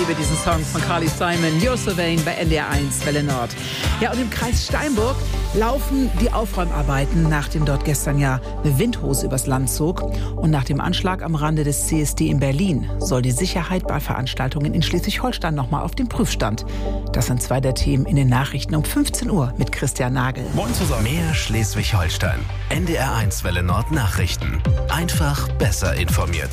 liebe diesen Song von Carly Simon, You're So Vain bei NDR 1 Welle Nord. Ja, und im Kreis Steinburg laufen die Aufräumarbeiten, nachdem dort gestern ja eine Windhose übers Land zog. Und nach dem Anschlag am Rande des CSD in Berlin soll die Sicherheit bei Veranstaltungen in Schleswig-Holstein nochmal auf den Prüfstand. Das sind zwei der Themen in den Nachrichten um 15 Uhr mit Christian Nagel. Moin zusammen. Mehr Schleswig-Holstein. NDR 1 Welle Nord Nachrichten. Einfach besser informiert.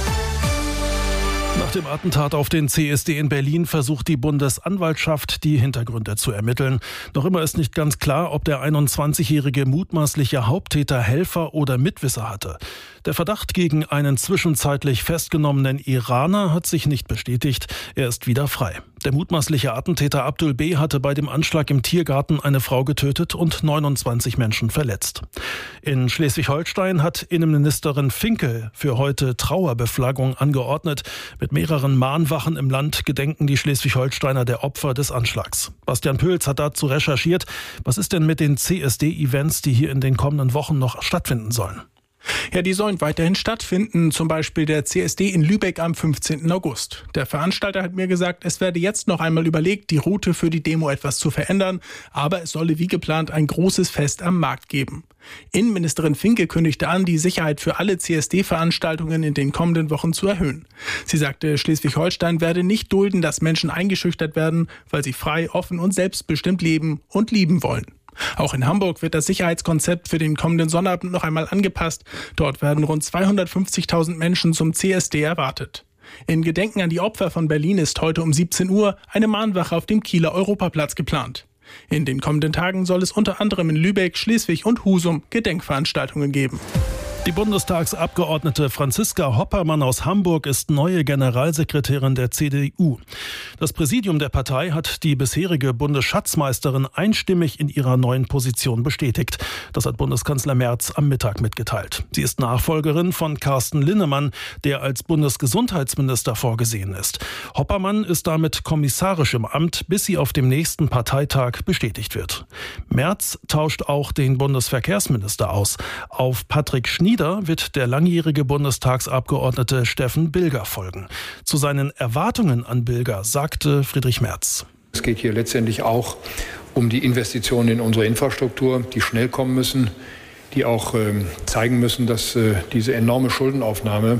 Nach dem Attentat auf den CSD in Berlin versucht die Bundesanwaltschaft, die Hintergründe zu ermitteln. Noch immer ist nicht ganz klar, ob der 21-jährige mutmaßliche Haupttäter Helfer oder Mitwisser hatte. Der Verdacht gegen einen zwischenzeitlich festgenommenen Iraner hat sich nicht bestätigt. Er ist wieder frei. Der mutmaßliche Attentäter Abdul B. hatte bei dem Anschlag im Tiergarten eine Frau getötet und 29 Menschen verletzt. In Schleswig-Holstein hat Innenministerin Finke für heute Trauerbeflaggung angeordnet. Mit mehreren Mahnwachen im Land gedenken die Schleswig-Holsteiner der Opfer des Anschlags. Bastian Pöls hat dazu recherchiert. Was ist denn mit den CSD-Events, die hier in den kommenden Wochen noch stattfinden sollen? Ja, die sollen weiterhin stattfinden, zum Beispiel der CSD in Lübeck am 15. August. Der Veranstalter hat mir gesagt, es werde jetzt noch einmal überlegt, die Route für die Demo etwas zu verändern, aber es solle wie geplant ein großes Fest am Markt geben. Innenministerin Finke kündigte an, die Sicherheit für alle CSD-Veranstaltungen in den kommenden Wochen zu erhöhen. Sie sagte, Schleswig-Holstein werde nicht dulden, dass Menschen eingeschüchtert werden, weil sie frei, offen und selbstbestimmt leben und lieben wollen. Auch in Hamburg wird das Sicherheitskonzept für den kommenden Sonnabend noch einmal angepasst. Dort werden rund 250.000 Menschen zum CSD erwartet. In Gedenken an die Opfer von Berlin ist heute um 17 Uhr eine Mahnwache auf dem Kieler Europaplatz geplant. In den kommenden Tagen soll es unter anderem in Lübeck, Schleswig und Husum Gedenkveranstaltungen geben. Die Bundestagsabgeordnete Franziska Hoppermann aus Hamburg ist neue Generalsekretärin der CDU. Das Präsidium der Partei hat die bisherige Bundesschatzmeisterin einstimmig in ihrer neuen Position bestätigt. Das hat Bundeskanzler Merz am Mittag mitgeteilt. Sie ist Nachfolgerin von Carsten Linnemann, der als Bundesgesundheitsminister vorgesehen ist. Hoppermann ist damit kommissarisch im Amt, bis sie auf dem nächsten Parteitag bestätigt wird. Merz tauscht auch den Bundesverkehrsminister aus. Auf Patrick Schnieder wird der langjährige Bundestagsabgeordnete Steffen Bilger folgen. Zu seinen Erwartungen an Bilger sagte Friedrich Merz: Es geht hier letztendlich auch um die Investitionen in unsere Infrastruktur, die schnell kommen müssen, die auch zeigen müssen, dass diese enorme Schuldenaufnahme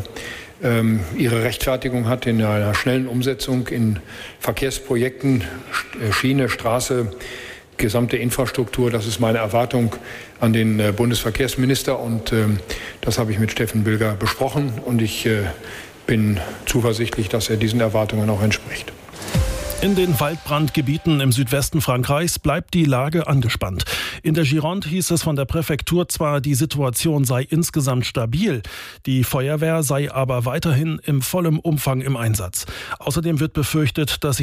ihre Rechtfertigung hat in einer schnellen Umsetzung in Verkehrsprojekten, Schiene, Straße, gesamte Infrastruktur. Das ist meine Erwartung an den Bundesverkehrsminister und das habe ich mit Steffen Bilger besprochen und ich bin zuversichtlich, dass er diesen Erwartungen auch entspricht. In den Waldbrandgebieten im Südwesten Frankreichs bleibt die Lage angespannt. In der Gironde hieß es von der Präfektur zwar, die Situation sei insgesamt stabil, die Feuerwehr sei aber weiterhin im vollen Umfang im Einsatz. Außerdem wird befürchtet, dass sich